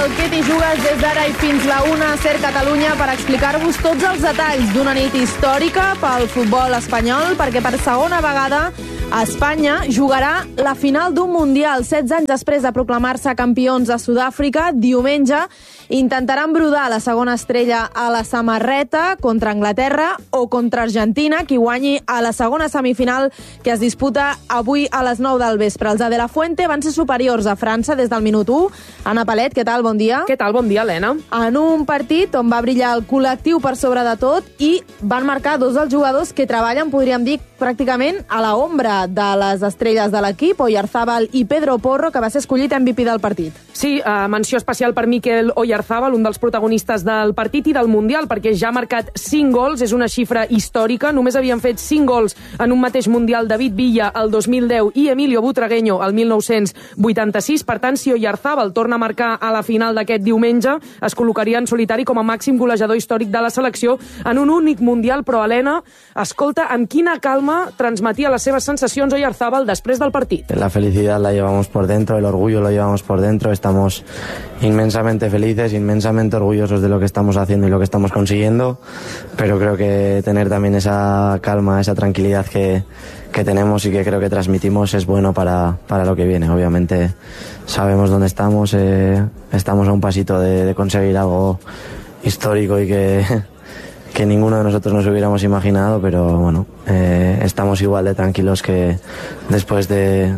el Què t'hi jugues des d'ara i fins la 1 a Ser Catalunya per explicar-vos tots els detalls d'una nit històrica pel futbol espanyol, perquè per segona vegada Espanya jugarà la final d'un Mundial. 16 anys després de proclamar-se campions a Sud-àfrica, diumenge intentaran brodar la segona estrella a la samarreta contra Anglaterra o contra Argentina, qui guanyi a la segona semifinal que es disputa avui a les 9 del vespre. Els de la Fuente van ser superiors a França des del minut 1. Anna Palet, què tal? Bon dia. Què tal? Bon dia, Helena. En un partit on va brillar el col·lectiu per sobre de tot i van marcar dos dels jugadors que treballen, podríem dir, pràcticament a la ombra de les estrelles de l'equip, Oyarzabal i Pedro Porro, que va ser escollit MVP del partit. Sí, menció especial per Mikel Oyarzabal, un dels protagonistes del partit i del Mundial, perquè ja ha marcat 5 gols, és una xifra històrica. Només havien fet 5 gols en un mateix Mundial David Villa el 2010 i Emilio Butragueño el 1986. Per tant, si Oyarzabal torna a marcar a la final d'aquest diumenge, es col·locaria en solitari com a màxim golejador històric de la selecció en un únic Mundial. Però, Helena, escolta amb quina calma transmetia les seves sensacions Oyarzabal després del partit. La felicidad la llevamos por dentro, el orgullo lo llevamos por dentro, estamos inmensamente felices, inmensamente orgullosos de lo que estamos haciendo y lo que estamos consiguiendo, pero creo que tener también esa calma, esa tranquilidad que tenemos y que creo que transmitimos es bueno para lo que viene. Obviamente sabemos dónde estamos, estamos a un pasito de conseguir algo histórico y que ninguno de nosotros nos hubiéramos imaginado, pero bueno, estamos igual de tranquilos que después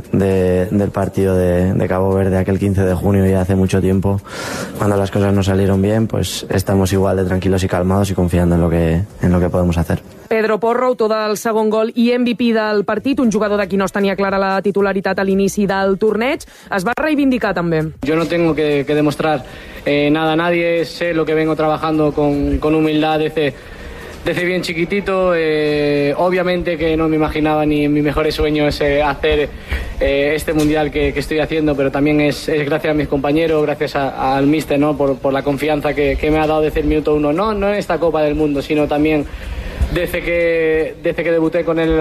del partido de Cabo Verde aquel 15 de junio ya hace mucho tiempo, cuando las cosas no salieron bien, pues estamos igual de tranquilos y calmados y confiando en lo que podemos hacer. Pedro Porro, autor del segon gol i MVP del partit, un jugador de qui no es tenia clara la titularitat a l'inici del torneig, es va reivindicar també. Yo no tengo que demostrar nada a nadie, sé lo que vengo trabajando con humildad desde bien chiquitito. Obviamente que no me imaginaba ni en mis mejores sueños hacer este mundial que estoy haciendo, pero también es gracias a mis compañeros, gracias al míster, ¿no? por la confianza que me ha dado desde el minuto 1, no en esta Copa del Mundo, sino también desde que debuté con él en la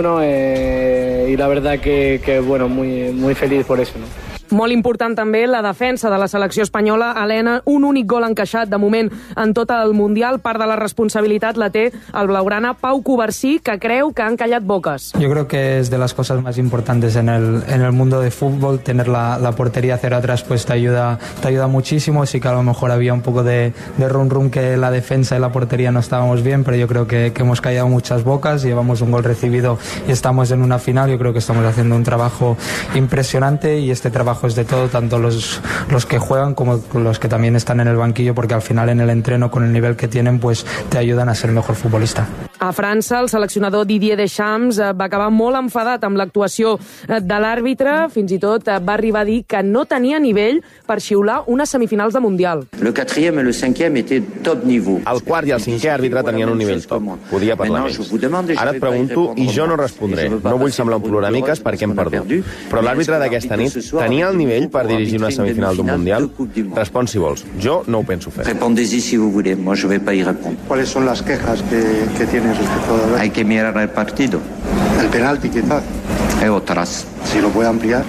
Sub-21, y la verdad que bueno, muy feliz por eso, ¿no? Molt important també la defensa de la selecció espanyola. Helena, un únic gol encaixat de moment en tot el Mundial. Part de la responsabilitat la té el blaugrana Pau Cubarsí, que creu que han callat boques. Yo creo que es de las cosas más importantes en el mundo de fútbol. Tener la portería cero atrás pues te ayuda muchísimo. Sí que a lo mejor había un poco de rum que la defensa y la portería no estábamos bien, pero yo creo que hemos callado muchas bocas. Llevamos un gol recibido y estamos en una final. Yo creo que estamos haciendo un trabajo impresionante, y este trabajo es de todo, tanto los que juegan como los que también están en el banquillo, porque al final en el entreno, con el nivel que tienen, pues te ayudan a ser mejor futbolista. A França, el seleccionador Didier Deschamps va acabar molt enfadat amb l'actuació de l'àrbitre. Fins i tot va arribar a dir que no tenia nivell per xiular unes semifinals de Mundial. Le 4e et le 5e étaient top niveau. El quart i el cinquè àrbitre tenien un nivell top. Podia parlar més. Ara et pregunto, i jo no respondré. No vull semblar un ploramiques perquè hem perdut. Però l'àrbitre d'aquesta nit tenia el nivell per dirigir una semifinal d'un Mundial? Respon si vols. Jo no ho penso fer. Répondez-y si vous voulez. Moi, je vais pas y répondre. ¿Cuáles son las quejas que tienes respecto a Hay que mirar el partido. el penalti, quizás? Otras. Si lo puede ampliar.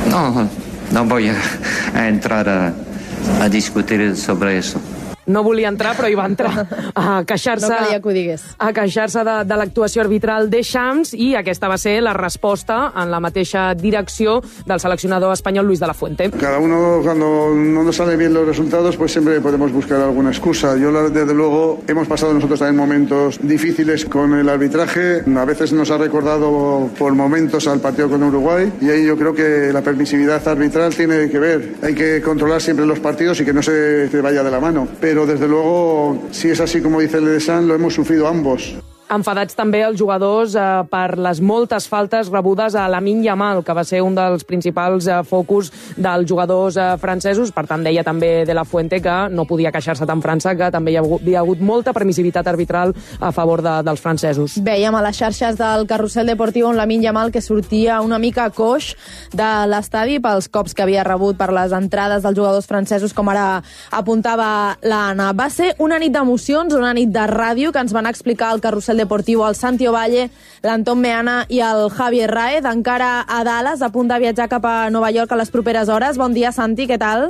No voy a entrar a discutir sobre eso. No volia entrar, però hi va entrar a queixar-se. No calia que ho digués. A queixar-se de l'actuació arbitral Deschamps, i aquesta va ser la resposta en la mateixa direcció del seleccionador espanyol Luis de la Fuente. Cada uno, cuando no nos salen bien los resultados, pues siempre podemos buscar alguna excusa. Desde luego, hemos pasado nosotros también momentos difíciles con el arbitraje. A veces nos ha recordado por momentos al partido con Uruguay, y ahí yo creo que la permisividad arbitral tiene que ver. Hay que controlar siempre los partidos y que no se te vaya de la mano. Pero desde luego, si es así como dice el Deschamps, lo hemos sufrido ambos. Enfadats també els jugadors per les moltes faltes rebudes a Lamine Yamal, que va ser un dels principals focus dels jugadors francesos. Per tant, deia també de la Fuente que no podia queixar-se tant França, que també hi havia hagut molta permissivitat arbitral a favor dels francesos. Veiem a les xarxes del Carrusel Deportiu on Lamine Yamal, que sortia una mica coix de l'estadi pels cops que havia rebut per les entrades dels jugadors francesos, com ara apuntava l'Anna. Va ser una nit d'emocions, una nit de ràdio, que ens van explicar al Carrusel Deportiu el Santi Ovalle, l'Anton Meana i el Javier Raed, encara a Dallas, a punt de viatjar cap a Nova York a les properes hores. Bon dia, Santi, què tal?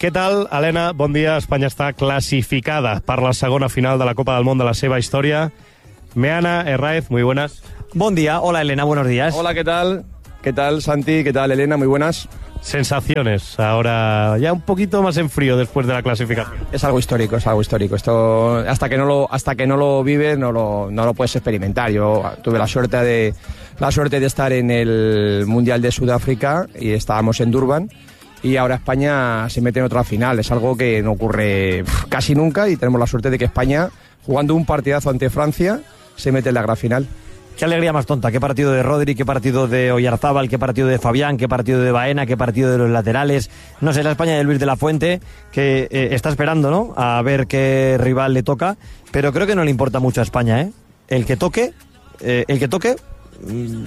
Què tal, Helena? Bon dia. Espanya està classificada per la segona final de la Copa del Món de la seva història. Meana Herráez, muy buenas. Buen día. Hola, Elena, buenos días. Hola, ¿qué tal? ¿Qué tal, Santi? ¿Qué tal, Elena? Muy buenas. Sensaciones, ahora ya un poquito más en frío después de la clasificación. Es algo histórico, es algo histórico. Esto, hasta que no lo vives, no lo puedes experimentar. Yo tuve la suerte de estar en el Mundial de Sudáfrica y estábamos en Durban, y ahora España se mete en otra final. Es algo que no ocurre casi nunca, y tenemos la suerte de que España, jugando un partidazo ante Francia, se mete en la gran final. Qué alegría más tonta, qué partido de Rodri, qué partido de Oyarzábal, qué partido de Fabián, qué partido de Baena, qué partido de los laterales. No sé, la España de Luis de la Fuente, que está esperando, ¿no?, a ver qué rival le toca, pero creo que no le importa mucho a España, ¿eh? El que toque